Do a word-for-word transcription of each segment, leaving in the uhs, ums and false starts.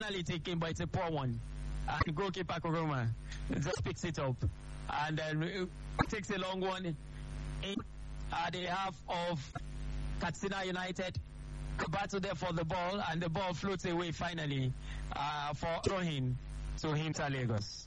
finally taken, but it's a poor one. And goalkeeper Kuruma just picks it up. And then it takes a long one in uh, the half of Katsina United. Battle there for the ball, and the ball floats away finally uh, for throwing to Inter Lagos.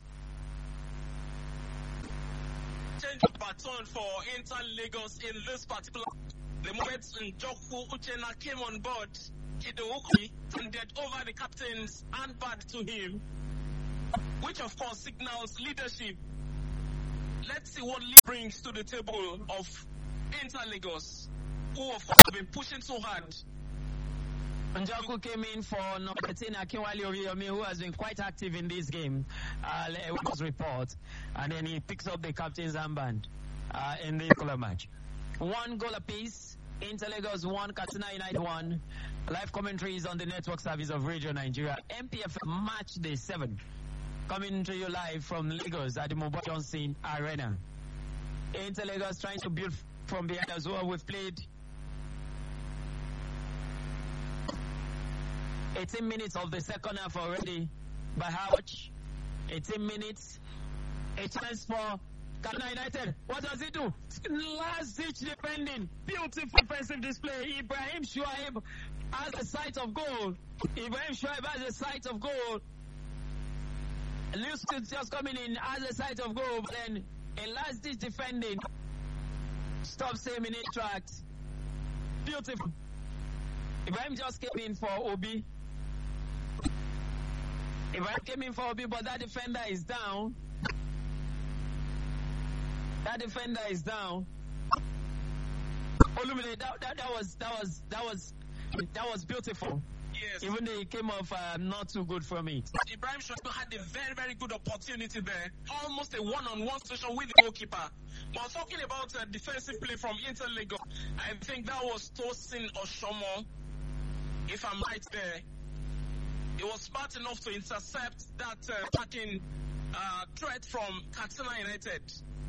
Change of baton for Inter Lagos in this particular. The moment Njoku Uchenna came on board, Hidewuki handed over the captain's handbag to him, which of course signals leadership. Let's see what Lee brings to the table of Inter Lagos, who of course have been pushing so hard. Njoku came in for number ten, Akinwale Oriyomi, who has been quite active in this game. Uh, was report, and then he picks up the captain's armband uh, in this color match. One goal apiece. Inter Lagos one, Katsina United one. Live commentary is on the network service of Radio Nigeria. M P F L Match Day seven, coming to you live from Lagos at the Mobile Johnson Arena. Inter Lagos trying to build from behind as well. We've played eighteen minutes of the second half already. By how much? eighteen minutes. A chance for Katsina United. What does he do? Last ditch defending. Beautiful defensive display. Ibrahim Shuaib has a sight of goal. Ibrahim Shuaib has a sight of goal. Lewis just coming in has a sight of goal, but then a last ditch defending stops him in his tracks. Beautiful. Ibrahim just came in for Obi. Ibrahim came in for Obi, but that defender is down. That defender is down. Olumide, that, that, that was that was that was that was beautiful. Yes. Even though he came off uh, not too good from it. Ibrahim Shuaib had a very, very good opportunity there. Almost a one-on-one situation with the goalkeeper. But talking about uh, defensive play from Inter Lagos, I think that was Tosin Oshomo, if I'm right there. He was smart enough to intercept that uh, attacking uh, threat from Katsina United.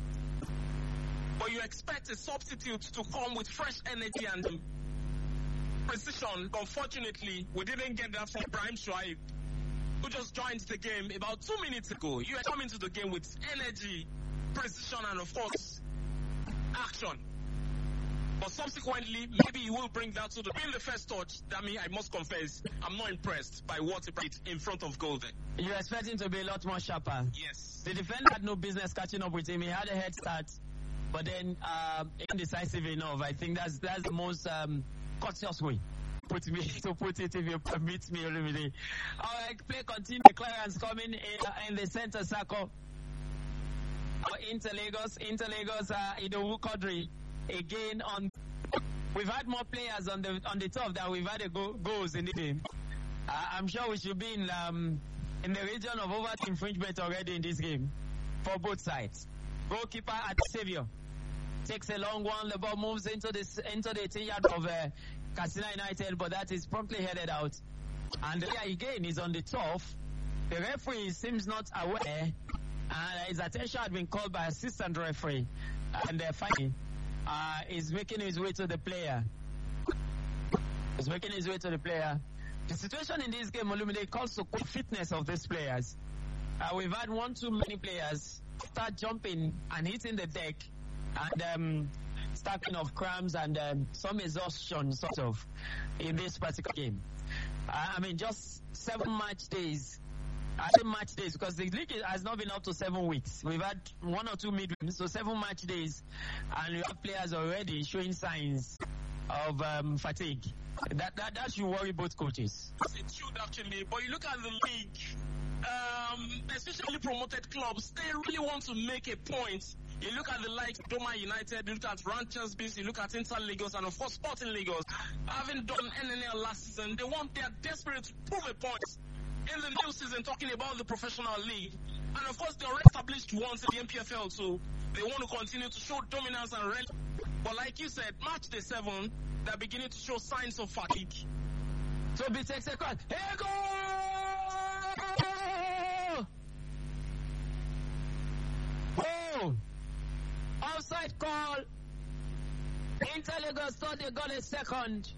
But you expect a substitute to come with fresh energy and um, precision. Unfortunately, we didn't get that from Ibrahim Shuaib, who just joined the game about two minutes ago. You are coming to the game with energy, precision, and of course, action. But subsequently, maybe he will bring that to the in the first touch. That means I must confess, I'm not impressed by what he did in front of goal there. You're expecting to be a lot more sharper. Yes. The defender had no business catching up with him. He had a head start, but then um, indecisive enough. I think that's that's the most um, courteous way put me to put it, if you permit me, Olumide. All right, play continue. Clearance coming in, uh, in the center circle. Uh, Inter Lagos, Inter Lagos, uh, Idowu Quadri again on. We've had more players on the on the top than we've had a go, goals in the game. Uh, I'm sure we should be in um, in the region of over infringement already in this game for both sides. Goalkeeper at Xavier takes a long one. The ball moves into this into the eighteen yard of uh, Katsina United, but that is promptly headed out. And the player again is on the turf. The referee seems not aware, and his attention had been called by assistant referee, and uh, finally uh, is making his way to the player. He's making his way to the player. The situation in this game, Olumide, calls for fitness of these players. Uh, we've had one too many players start jumping and hitting the deck, and um, stacking of cramps and um, some exhaustion, sort of, in this particular game. Uh, I mean, just seven match days. I say match days because the league has not been up to seven weeks. We've had one or two midweeks, so seven match days, and we have players already showing signs of um, fatigue. That, that that should worry both coaches. It should actually, but you look at the league, um, especially promoted clubs, they really want to make a point. You look at the likes of Doma United, you look at Ranchers B C, you look at Inter Lagos, and of course Sporting Lagos. Having done N N L last season, they want, they are desperate to prove a point in the new season, talking about the professional league. And of course, they are established ones in the M P F L too. They want to continue to show dominance and rel- But like you said, match day seven, they're beginning to show signs of fatigue. So be takes a cut. Here go! Oh! Offside call. Inter Lagos thought they got a second.